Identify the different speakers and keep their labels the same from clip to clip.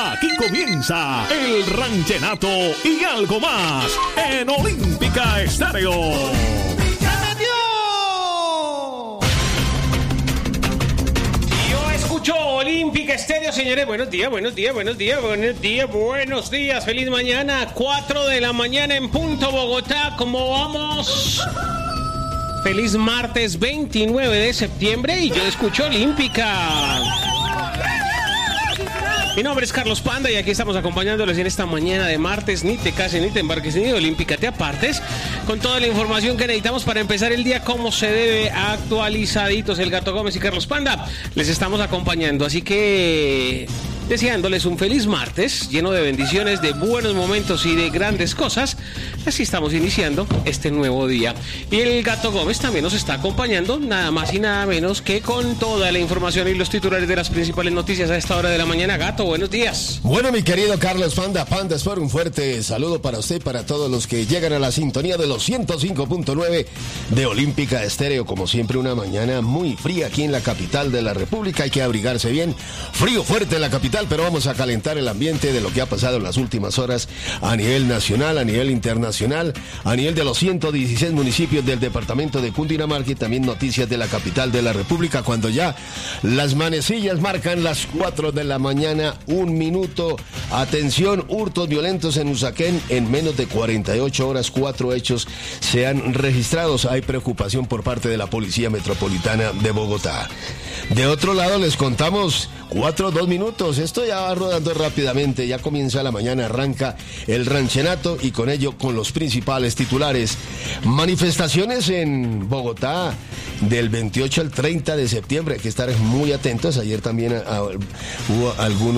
Speaker 1: Aquí comienza el ranchenato y algo más en Olímpica Estéreo.
Speaker 2: Yo escucho Olímpica Estéreo, señores. Buenos días. Feliz mañana. 4 de la mañana en punto, Bogotá. ¿Cómo vamos? Feliz martes 29 de septiembre y yo escucho Olímpica. Mi nombre es Carlos Panda y aquí estamos acompañándoles en esta mañana de martes. Ni te cases, ni te embarques, ni de Olímpica te apartes, con toda la información que necesitamos para empezar el día como se debe, actualizaditos. El Gato Gómez y Carlos Panda les estamos acompañando, así que deseándoles un feliz martes lleno de bendiciones, de buenos momentos y de grandes cosas. Así estamos iniciando este nuevo día. Y el Gato Gómez también nos está acompañando, nada más y nada menos que con toda la información y los titulares de las principales noticias a esta hora de la mañana. Gato, buenos días.
Speaker 3: Bueno, mi querido Carlos Panda, Sport, un fuerte saludo para usted y para todos los que llegan a la sintonía de los 105.9 de Olímpica Estéreo. Como siempre, una mañana muy fría aquí en la capital de la República. Hay que abrigarse bien. Frío fuerte en la capital, pero vamos a calentar el ambiente de lo que ha pasado en las últimas horas a nivel nacional, a nivel internacional, a nivel de los 116 municipios del departamento de Cundinamarca y también noticias de la capital de la República, cuando ya las manecillas marcan las 4 de la mañana, 1 minuto. Atención, hurtos violentos en Usaquén. En menos de 48 horas, 4 hechos se han registrado. Hay preocupación por parte de la Policía Metropolitana de Bogotá. De otro lado, les contamos 2 minutos. Esto ya va rodando rápidamente. Ya comienza la mañana, arranca el ranchenato y con ello con los principales titulares. Manifestaciones en Bogotá del 28 al 30 de septiembre. Hay que estar muy atentos. Ayer también hubo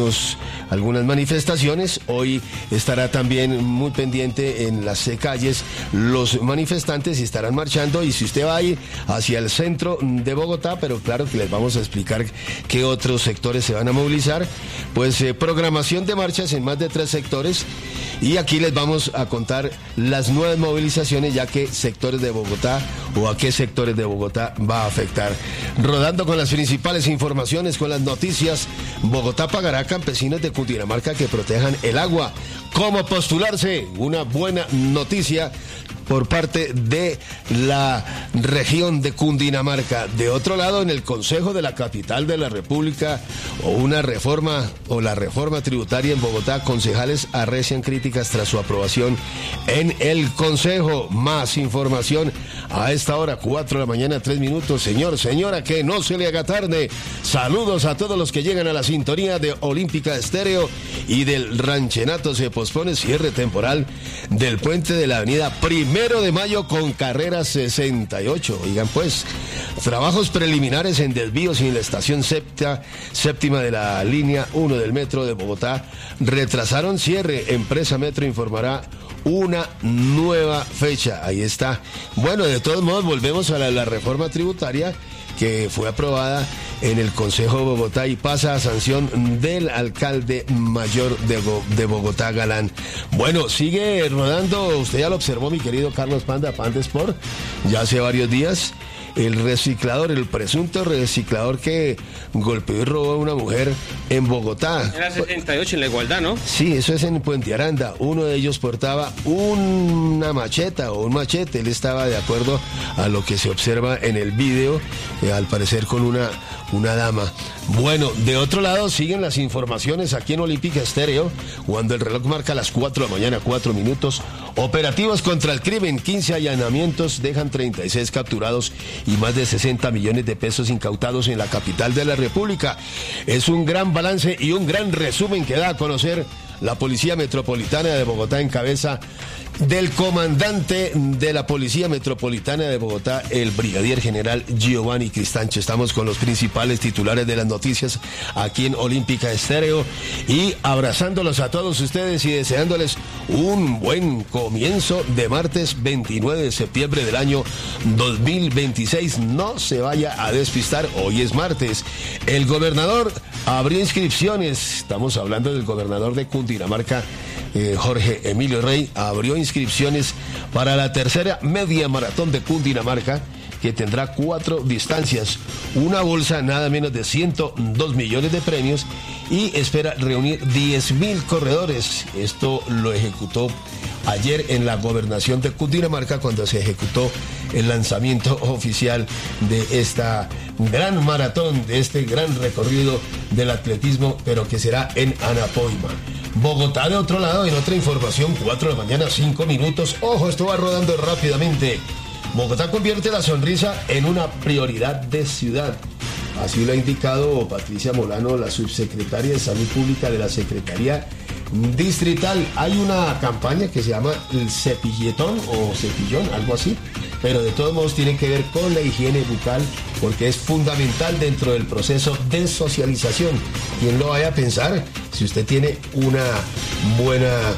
Speaker 3: algunas manifestaciones. Hoy estará también muy pendiente en las calles los manifestantes y estarán marchando. Y si usted va a ir hacia el centro de Bogotá, pero claro que les vamos a explicar qué otros sectores se van a movilizar, pues programación de marchas en más de 3 sectores, y aquí les vamos a contar las nuevas movilizaciones, ya que sectores de Bogotá o a qué sectores de Bogotá va a afectar. Rodando con las principales informaciones, con las noticias. Bogotá pagará a campesinos de Cundinamarca que protejan el agua. ¿Cómo postularse? Una buena noticia por parte de la región de Cundinamarca. De otro lado, en el Consejo de la capital de la República, la reforma tributaria en Bogotá, concejales arrecian críticas tras su aprobación en el Consejo. Más información a esta hora, 4 de la mañana, 3 minutos. Señor, señora, que no se le haga tarde. Saludos a todos los que llegan a la sintonía de Olímpica Estéreo y del ranchenato. Se pospone cierre temporal del puente de la avenida 1 de Mayo con carrera 68. Oigan pues, trabajos preliminares en desvíos en la estación séptima de la línea 1 del metro de Bogotá retrasaron cierre. Empresa Metro informará una nueva fecha. Ahí está. Bueno, de todos modos, volvemos a la reforma tributaria que fue aprobada en el Consejo de Bogotá y pasa a sanción del alcalde mayor de Bogotá, Galán. Bueno, sigue rodando, usted ya lo observó, mi querido Carlos Panda Sport, ya hace varios días, el presunto reciclador que golpeó y robó a una mujer en Bogotá.
Speaker 2: Era 78 en la Igualdad, ¿no?
Speaker 3: Sí, eso es en Puente Aranda. Uno de ellos portaba una macheta o un machete. Él estaba de acuerdo a lo que se observa en el video, al parecer con una dama. Bueno, de otro lado siguen las informaciones aquí en Olímpica Estéreo, cuando el reloj marca las 4 de la mañana, 4 minutos. Operativos contra el crimen, 15 allanamientos dejan 36 capturados y más de 60 millones de pesos incautados en la capital de la República. Es un gran balance y un gran resumen que da a conocer la Policía Metropolitana de Bogotá en cabeza del comandante de la Policía Metropolitana de Bogotá, el brigadier general Giovanni Cristancho. Estamos con los principales titulares de las noticias aquí en Olímpica Estéreo y abrazándolos a todos ustedes y deseándoles un buen comienzo de martes 29 de septiembre del año 2026. No se vaya a despistar, hoy es martes. El gobernador abrió inscripciones, estamos hablando del gobernador de Cundinamarca, Jorge Emilio Rey, abrió inscripciones para la tercera media maratón de Cundinamarca, que tendrá 4 distancias, una bolsa nada menos de 102 millones de premios y espera reunir 10.000 corredores. Esto lo ejecutó ayer en la gobernación de Cundinamarca cuando se ejecutó el lanzamiento oficial de esta gran maratón, de este gran recorrido del atletismo, pero que será en Anapoima. Bogotá, de otro lado, en otra información, 4 de la mañana, 5 minutos. Ojo, esto va rodando rápidamente. Bogotá convierte la sonrisa en una prioridad de ciudad. Así lo ha indicado Patricia Molano, la subsecretaria de Salud Pública de la Secretaría Distrital. Hay una campaña que se llama el cepilletón o cepillón, algo así, pero de todos modos tiene que ver con la higiene bucal porque es fundamental dentro del proceso de socialización. Quien lo vaya a pensar, si usted tiene una buena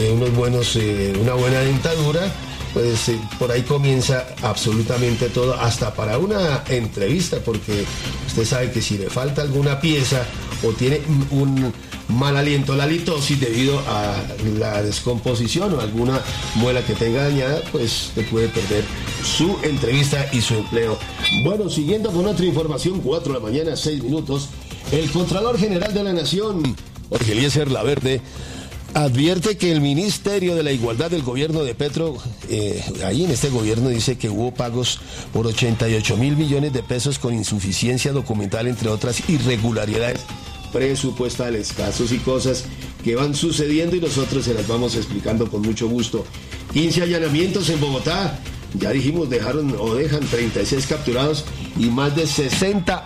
Speaker 3: dentadura, pues por ahí comienza absolutamente todo, hasta para una entrevista, porque usted sabe que si le falta alguna pieza o tiene un mal aliento, la litosis debido a la descomposición o alguna muela que tenga dañada, pues te puede perder su entrevista y su empleo. Bueno, siguiendo con otra información, 4 de la mañana, 6 minutos, el Contralor General de la Nación, Jorge Eliezer Laverde, advierte que el Ministerio de la Igualdad del gobierno de Petro, ahí en este gobierno dice que hubo pagos por 88.000 millones de pesos con insuficiencia documental, entre otras irregularidades presupuestales, casos y cosas que van sucediendo y nosotros se las vamos explicando con mucho gusto. 15 allanamientos en Bogotá, ya dijimos, dejan 36 capturados y más de 60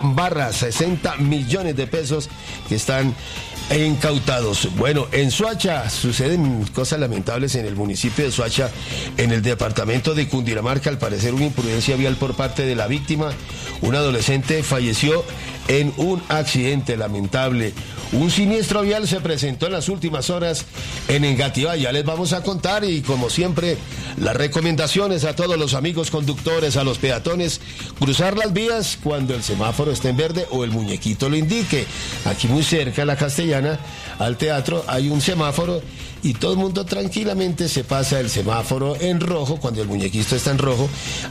Speaker 3: millones de pesos que están incautados. Bueno, en Soacha suceden cosas lamentables en el municipio de Soacha, en el departamento de Cundinamarca. Al parecer una imprudencia vial por parte de la víctima. Un adolescente falleció en un accidente lamentable. Un siniestro vial se presentó en las últimas horas en Engativá. Ya les vamos a contar, y como siempre, las recomendaciones a todos los amigos conductores, a los peatones: cruzar las vías cuando el semáforo esté en verde o el muñequito lo indique. Aquí muy cerca, a la Castellana, al teatro, hay un semáforo y todo el mundo tranquilamente se pasa el semáforo en rojo cuando el muñequito está en rojo,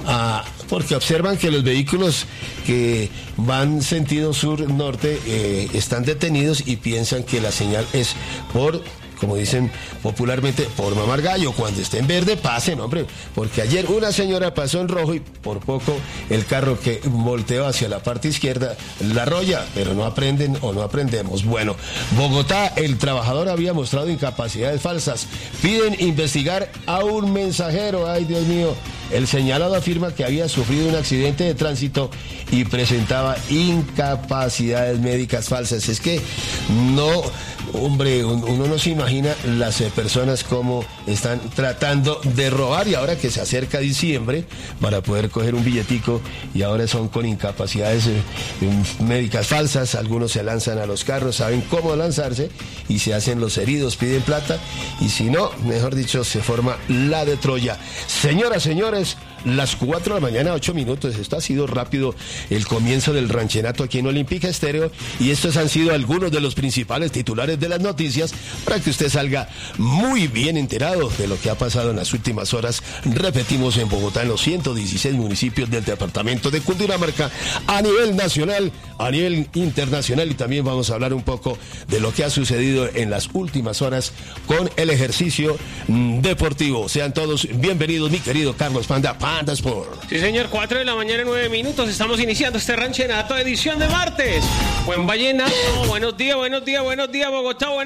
Speaker 3: porque observan que los vehículos que van sentido sur-norte están detenidos y piensan que la señal es por, como dicen popularmente, por mamar gallo. Cuando esté en verde, pasen, hombre, porque ayer una señora pasó en rojo y por poco el carro que volteó hacia la parte izquierda la arrolla, pero no aprenden o no aprendemos. Bueno, Bogotá, el trabajador había mostrado incapacidades falsas. Piden investigar a un mensajero. Ay, Dios mío. El señalado afirma que había sufrido un accidente de tránsito y presentaba incapacidades médicas falsas. Es que no, hombre, uno no se imagina las personas cómo están tratando de robar, y ahora que se acerca diciembre para poder coger un billetico, y ahora son con incapacidades médicas falsas. Algunos se lanzan a los carros, saben cómo lanzarse y se hacen los heridos, piden plata, y si no, mejor dicho, se forma la de Troya. Señoras, señores, las 4 de la mañana, 8 minutos. Esto ha sido rápido el comienzo del ranchenato aquí en Olímpica Estéreo, y estos han sido algunos de los principales titulares de las noticias para que usted salga muy bien enterado de lo que ha pasado en las últimas horas. Repetimos, en Bogotá, en los 116 municipios del departamento de Cundinamarca, a nivel nacional, a nivel internacional, y también vamos a hablar un poco de lo que ha sucedido en las últimas horas con el ejercicio deportivo. Sean todos bienvenidos, mi querido Carlos Panda Sport.
Speaker 2: Sí, señor, 4 de la mañana, 9 minutos. Estamos iniciando este ranchenato, edición de martes. Buen vallenato. Buenos días, Bogotá.